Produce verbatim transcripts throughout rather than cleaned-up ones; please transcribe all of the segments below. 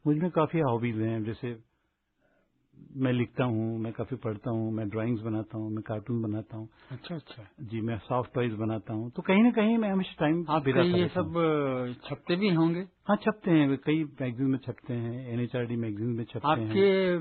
मुझ में काफ़ी हॉबीज़ हैं, जैसे मैं लिखता हूँ, मैं काफ़ी पढ़ता हूँ, मैं ड्राइंग्स बनाता हूँ, मैं कार्टून बनाता हूँ। अच्छा अच्छा जी, मैं सॉफ्ट टॉयज बनाता हूँ, तो कहीं ना कहीं मैं हमेशा टाइम आपके ये सब अ, छपते भी होंगे? हाँ, छपते हैं, वे कई मैगजीन में छपते हैं, एनएचआरडी मैगजीन में छपते आपके हैं।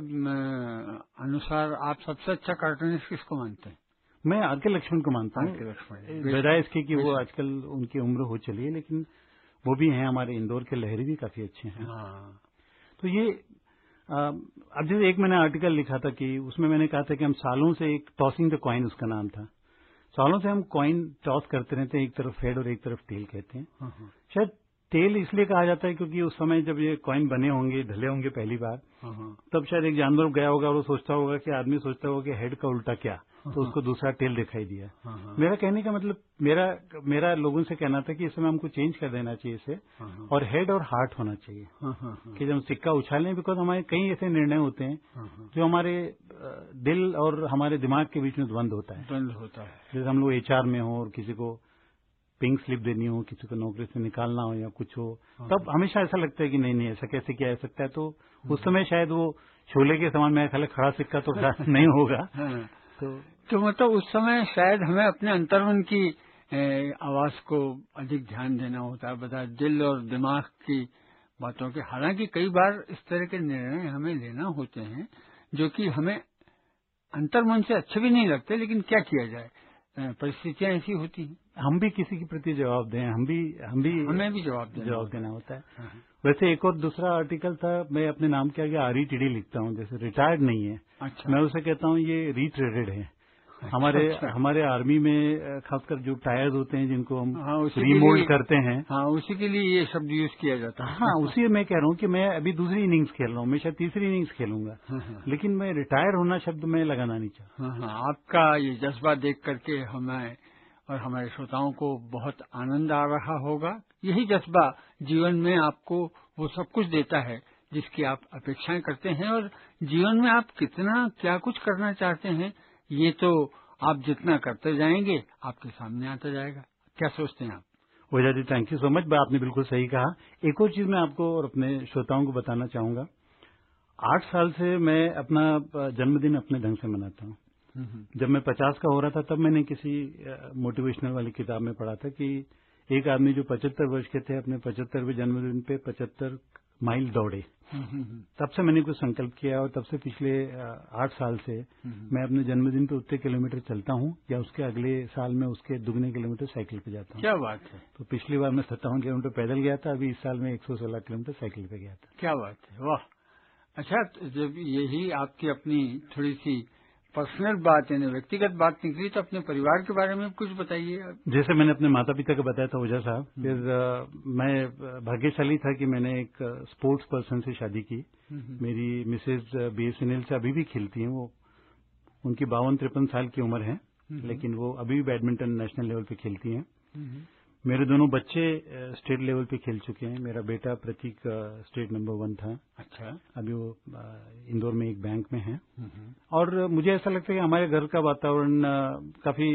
म, अनुसार आप सबसे अच्छा कार्टूनिस्ट किसको मानते हैं? मैं आर के लक्ष्मण को मानता आर हूँ, के लक्ष्मण, बजाय इसके कि वो बेशक। आजकल उनकी उम्र हो चली है, लेकिन वो भी हैं, हमारे इंदौर के लहरी भी काफ़ी अच्छे हैं। हाँ, तो ये अ, अब जैसे एक मैंने आर्टिकल लिखा था कि उसमें मैंने कहा था कि हम सालों से एक टॉसिंग द कॉइन, उसका नाम था, सालों से हम कॉइन टॉस करते रहते हैं, एक तरफ हेड और एक तरफ टेल कहते हैं। हाँ, हाँ, शायद टेल इसलिए कहा जाता है क्योंकि उस समय जब ये कॉइन बने होंगे, ढले होंगे पहली बार, हाँ, हाँ, तब शायद एक जानवर गया होगा और वो सोचता होगा कि आदमी सोचता होगा कि हेड का उल्टा क्या, हाँ, तो उसको दूसरा टेल दिखाई दिया। हाँ, हाँ, मेरा कहने का मतलब, मेरा मेरा लोगों से कहना था कि इस समय हमको चेंज कर देना चाहिए इसे, हाँ, और हेड और हार्ट होना चाहिए हाँ, हाँ, हाँ, कि जब हम सिक्का उछालें, बिकॉज हमारे कई ऐसे निर्णय होते हैं हाँ, हाँ, जो हमारे अ, दिल और हमारे दिमाग के बीच में द्वंद्व होता है। द्वंद्व होता है। जैसे हम लोग एचआर में हो और किसी को पिंक स्लिप देनी हो, किसी को नौकरी से निकालना हो या कुछ हो, हाँ, तब हमेशा ऐसा लगता है कि नहीं नहीं ऐसा कैसे किया जा सकता है। तो उस समय शायद वो शोले के समान मेरा ख्याल है खड़ा सिक्का तो नहीं होगा। हाँ, तो तो मतलब उस समय शायद हमें अपने अंतर्मन की ए, आवाज को अधिक ध्यान देना होता है, बता दिल और दिमाग की बातों के। हालांकि कई बार इस तरह के निर्णय हमें लेना होते हैं जो कि हमें अंतर्मन से अच्छे भी नहीं लगते, लेकिन क्या किया जाए, अ, परिस्थितियां ऐसी होती हैं, हम भी किसी के प्रति जवाब दें, हम भी हम भी हमें भी जवाब देना जवाब होता देना होता है। है। हाँ, वैसे एक और दूसरा आर्टिकल था, मैं अपने नाम के आगे आर ई टी डी लिखता हूँ, जैसे रिटायर्ड नहीं है, अच्छा, मैं उसे कहता हूँ ये रीट्रेडेड है। अच्छा, हमारे अच्छा। हमारे आर्मी में अ, खासकर जो टायर्स होते हैं जिनको हम हाँ, उसी के रीमोल्ड लिए करते हैं। हाँ उसी के लिए ये शब्द यूज किया जाता है। हाँ, उसी मैं कह रहा हूँ कि मैं अभी दूसरी इनिंग्स खेल रहा हूँ, मैं शायद तीसरी इनिंग्स खेलूंगा, हाँ, हाँ, लेकिन मैं रिटायर होना शब्द मैं लगाना नहीं चाहता। हाँ, हाँ, आपका ये जज्बा देख करके हमें और हमारे श्रोताओं को बहुत आनंद आ रहा होगा। यही जज्बा जीवन में आपको वो सब कुछ देता है जिसकी आप अपेक्षाएं करते हैं, और जीवन में आप कितना क्या कुछ करना चाहते हैं ये तो आप जितना करते जाएंगे आपके सामने आता जाएगा। क्या सोचते हैं आप? Ojha ji, thank you so much, आपने बिल्कुल सही कहा। एक और चीज मैं आपको और अपने श्रोताओं को बताना चाहूंगा। आठ साल से मैं अपना जन्मदिन अपने ढंग से मनाता हूँ। जब मैं पचास का हो रहा था तब मैंने किसी मोटिवेशनल वाली किताब में पढ़ा था कि एक आदमी जो पचहत्तर वर्ष के थे अपने पचहत्तरवें जन्मदिन पे पचहत्तर माइल दौड़े। तब से मैंने कुछ संकल्प किया और तब से पिछले आठ साल से मैं अपने जन्मदिन पे उतने किलोमीटर चलता हूँ, या उसके अगले साल में उसके दुगने किलोमीटर साइकिल पे जाता हूँ। क्या बात है! तो पिछली बार मैं सत्तावन किलोमीटर पैदल गया था, अभी इस साल में एक सौ सोलह किलोमीटर साइकिल पे गया था। क्या बात है, वाह! अच्छा, तो जब यही आपकी अपनी थोड़ी सी पर्सनल बात यानी व्यक्तिगत बात निकली, तो अपने परिवार के बारे में कुछ बताइए। जैसे मैंने अपने माता पिता को बताया था ओझा साहब, फिर आ, मैं भाग्यशाली था कि मैंने एक स्पोर्ट्स पर्सन से शादी की। मेरी मिसेज बीएसएनएल से अभी भी खेलती हैं, वो उनकी बावन तिरपन साल की उम्र है, लेकिन वो अभी भी बैडमिंटन नेशनल लेवल पे खेलती हैं। मेरे दोनों बच्चे स्टेट लेवल पे खेल चुके हैं। मेरा बेटा प्रतीक स्टेट नंबर वन था। अच्छा, अभी वो इंदौर में एक बैंक में है। और मुझे ऐसा लगता है कि हमारे घर का वातावरण काफी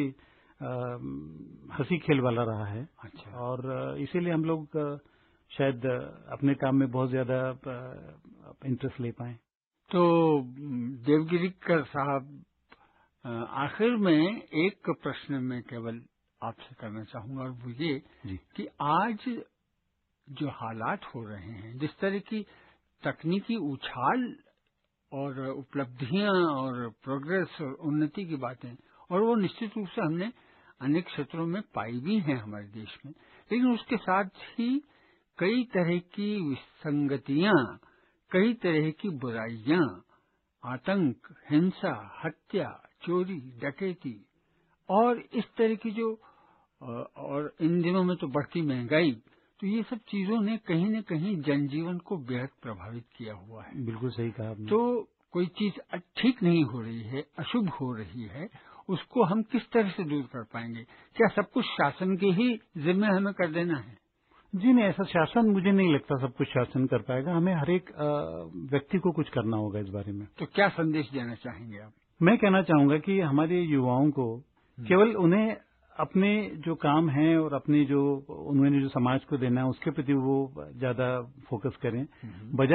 हंसी खेल वाला रहा है। अच्छा, और इसीलिए हम लोग शायद अपने काम में बहुत ज्यादा इंटरेस्ट ले पाए। तो देवगिरीकर साहब, आखिर में एक प्रश्न में केवल आपसे करना चाहूंगा, और वो ये कि आज जो हालात हो रहे हैं, जिस तरह की तकनीकी उछाल और उपलब्धियां और प्रोग्रेस और उन्नति की बातें, और वो निश्चित रूप से हमने अनेक क्षेत्रों में पाई भी हैं हमारे देश में, लेकिन उसके साथ ही कई तरह की विसंगतियां, कई तरह की बुराइयां, आतंक, हिंसा, हत्या, चोरी, डकैती और इस तरह की जो, और इन दिनों में तो बढ़ती महंगाई, तो ये सब चीजों ने कहीं न कहीं जनजीवन को बेहद प्रभावित किया हुआ है। बिल्कुल सही कहा आपने। तो कोई चीज ठीक नहीं हो रही है, अशुभ हो रही है, उसको हम किस तरह से दूर कर पाएंगे? क्या सब कुछ शासन के ही जिम्मे हमें कर देना है? जी नहीं, ऐसा शासन मुझे नहीं लगता सब कुछ शासन कर पाएगा। हमें हर एक व्यक्ति को कुछ करना होगा इस बारे में। तो क्या संदेश देना चाहेंगे आप? मैं कहना चाहूंगा कि हमारे युवाओं को केवल उन्हें अपने जो काम है और अपने जो उन्होंने जो समाज को देना है उसके प्रति वो ज्यादा फोकस करें, बजाय